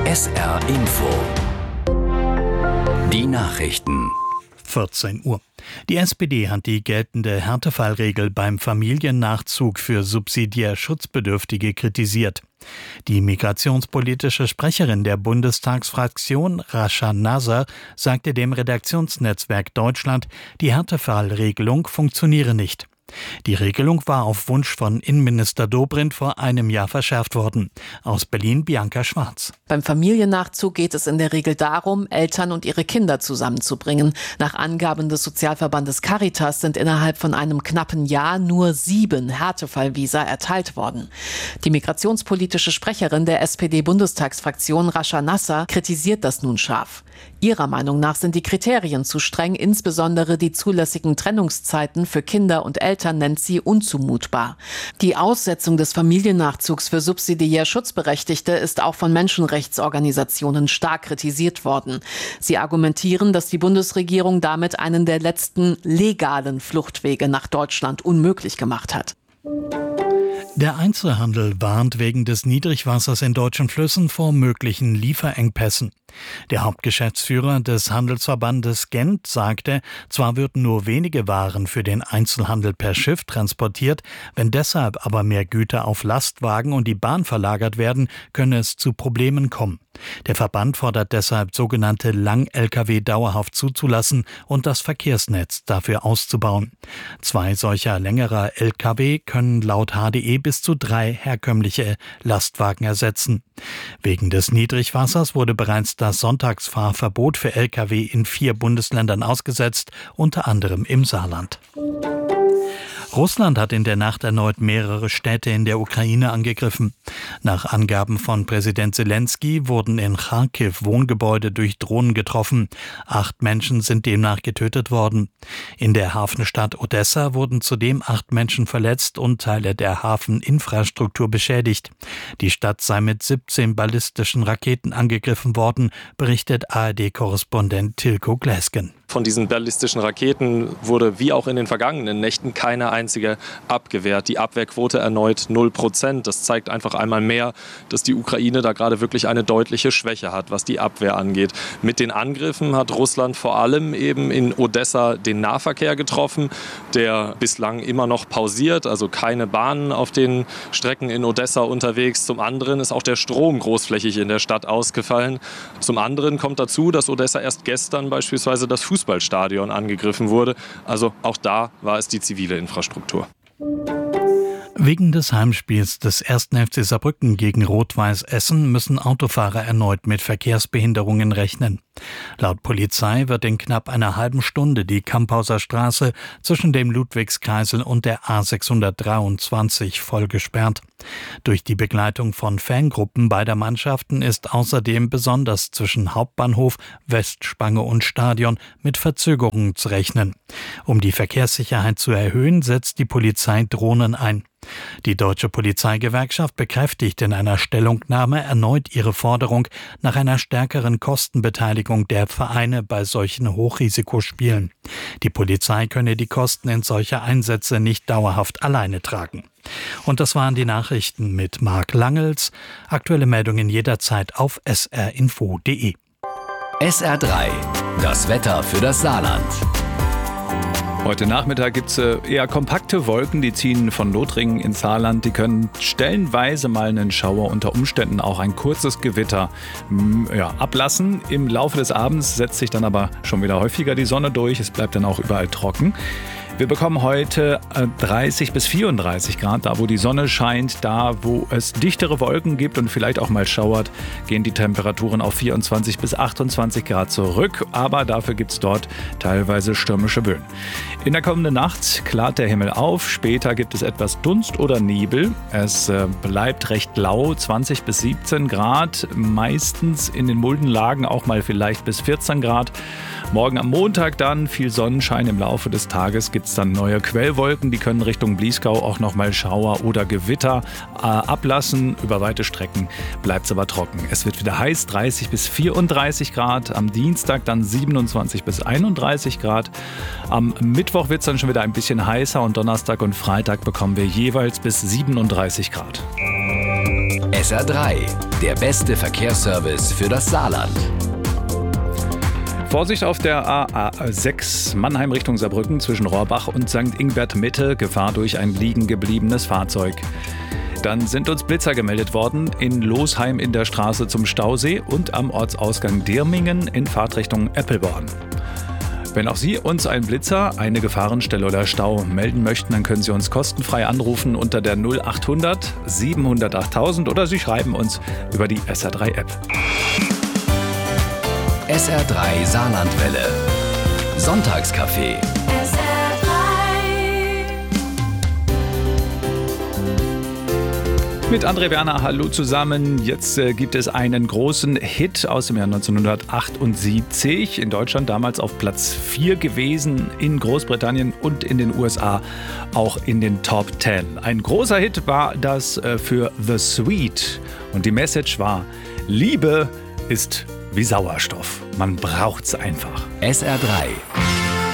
SR Info. Die Nachrichten. 14 Uhr. Die SPD hat die geltende Härtefallregel beim Familiennachzug für subsidiär Schutzbedürftige kritisiert. Die migrationspolitische Sprecherin der Bundestagsfraktion, Rascha Nasser, sagte dem Redaktionsnetzwerk Deutschland, die Härtefallregelung funktioniere nicht. Die Regelung war auf Wunsch von Innenminister Dobrindt vor einem Jahr verschärft worden. Aus Berlin Bianca Schwarz. Beim Familiennachzug geht es in der Regel darum, Eltern und ihre Kinder zusammenzubringen. Nach Angaben des Sozialverbandes Caritas sind innerhalb von einem knappen Jahr nur 7 Härtefallvisa erteilt worden. Die migrationspolitische Sprecherin der SPD-Bundestagsfraktion Rascha Nasser kritisiert das nun scharf. Ihrer Meinung nach sind die Kriterien zu streng, insbesondere die zulässigen Trennungszeiten für Kinder und Eltern nennt sie unzumutbar. Die Aussetzung des Familiennachzugs für subsidiär Schutzberechtigte ist auch von Menschenrechtsorganisationen stark kritisiert worden. Sie argumentieren, dass die Bundesregierung damit einen der letzten legalen Fluchtwege nach Deutschland unmöglich gemacht hat. Der Einzelhandel warnt wegen des Niedrigwassers in deutschen Flüssen vor möglichen Lieferengpässen. Der Hauptgeschäftsführer des Handelsverbandes Gent sagte, zwar würden nur wenige Waren für den Einzelhandel per Schiff transportiert, wenn deshalb aber mehr Güter auf Lastwagen und die Bahn verlagert werden, könne es zu Problemen kommen. Der Verband fordert deshalb, sogenannte Lang-Lkw dauerhaft zuzulassen und das Verkehrsnetz dafür auszubauen. 2 solcher längerer Lkw können laut HDE bis zu 3 herkömmliche Lastwagen ersetzen. Wegen des Niedrigwassers wurde bereits das Sonntagsfahrverbot für Lkw in 4 Bundesländern ausgesetzt, unter anderem im Saarland. Russland hat in der Nacht erneut mehrere Städte in der Ukraine angegriffen. Nach Angaben von Präsident Zelensky wurden in Charkiw Wohngebäude durch Drohnen getroffen. 8 Menschen sind demnach getötet worden. In der Hafenstadt Odessa wurden zudem 8 Menschen verletzt und Teile der Hafeninfrastruktur beschädigt. Die Stadt sei mit 17 ballistischen Raketen angegriffen worden, berichtet ARD-Korrespondent Tilko Gläsken. Von diesen ballistischen Raketen wurde wie auch in den vergangenen Nächten keine einzige abgewehrt. Die Abwehrquote erneut 0%. Das zeigt einfach einmal mehr, dass die Ukraine da gerade wirklich eine deutliche Schwäche hat, was die Abwehr angeht. Mit den Angriffen hat Russland vor allem eben in Odessa den Nahverkehr getroffen, der bislang immer noch pausiert, also keine Bahnen auf den Strecken in Odessa unterwegs. Zum anderen ist auch der Strom großflächig in der Stadt ausgefallen. Zum anderen kommt dazu, dass Odessa erst gestern beispielsweise das Fußballstadion angegriffen wurde. Also auch da war es die zivile Infrastruktur. Wegen des Heimspiels des 1. FC Saarbrücken gegen Rot-Weiß Essen müssen Autofahrer erneut mit Verkehrsbehinderungen rechnen. Laut Polizei wird in knapp einer halben Stunde die Kamphauser Straße zwischen dem Ludwigskreisel und der A623 voll gesperrt. Durch die Begleitung von Fangruppen beider Mannschaften ist außerdem besonders zwischen Hauptbahnhof, Westspange und Stadion mit Verzögerungen zu rechnen. Um die Verkehrssicherheit zu erhöhen, setzt die Polizei Drohnen ein. Die Deutsche Polizeigewerkschaft bekräftigt in einer Stellungnahme erneut ihre Forderung nach einer stärkeren Kostenbeteiligung der Vereine bei solchen Hochrisikospielen. Die Polizei könne die Kosten in solcher Einsätze nicht dauerhaft alleine tragen. Und das waren die Nachrichten mit Marc Langels. Aktuelle Meldungen jederzeit auf srinfo.de. SR3, das Wetter für das Saarland. Heute Nachmittag gibt es eher kompakte Wolken, die ziehen von Lothringen ins Saarland. Die können stellenweise mal einen Schauer, unter Umständen auch ein kurzes Gewitter ablassen. Im Laufe des Abends setzt sich dann aber schon wieder häufiger die Sonne durch. Es bleibt dann auch überall trocken. Wir bekommen heute 30 bis 34 Grad, da wo die Sonne scheint, da wo es dichtere Wolken gibt und vielleicht auch mal schauert, gehen die Temperaturen auf 24 bis 28 Grad zurück, aber dafür gibt es dort teilweise stürmische Böen. In der kommenden Nacht klart der Himmel auf, später gibt es etwas Dunst oder Nebel. Es bleibt recht lau, 20 bis 17 Grad, meistens in den Muldenlagen auch mal vielleicht bis 14 Grad. Morgen am Montag dann viel Sonnenschein, im Laufe des Tages gibt es dann neue Quellwolken, die können Richtung Bliesgau auch nochmal Schauer oder Gewitter ablassen. Über weite Strecken bleibt es aber trocken. Es wird wieder heiß, 30 bis 34 Grad, am Dienstag dann 27 bis 31 Grad. Am Mittwoch wird es dann schon wieder ein bisschen heißer und Donnerstag und Freitag bekommen wir jeweils bis 37 Grad. SR3, der beste Verkehrsservice für das Saarland. Vorsicht auf der A6 Mannheim Richtung Saarbrücken zwischen Rohrbach und St. Ingbert Mitte. Gefahr durch ein liegen gebliebenes Fahrzeug. Dann sind uns Blitzer gemeldet worden in Losheim in der Straße zum Stausee und am Ortsausgang Dirmingen in Fahrtrichtung Eppelborn. Wenn auch Sie uns einen Blitzer, eine Gefahrenstelle oder Stau melden möchten, dann können Sie uns kostenfrei anrufen unter der 0800 700 8000 oder Sie schreiben uns über die SR3-App. SR3 Saarlandwelle. Sonntagscafé. Mit André Werner, hallo zusammen. Jetzt gibt es einen großen Hit aus dem Jahr 1978. In Deutschland damals auf Platz 4 gewesen, in Großbritannien und in den USA auch in den Top 10. Ein großer Hit war das für The Sweet. Und die Message war, Liebe ist wie Sauerstoff. Man braucht's einfach. SR3.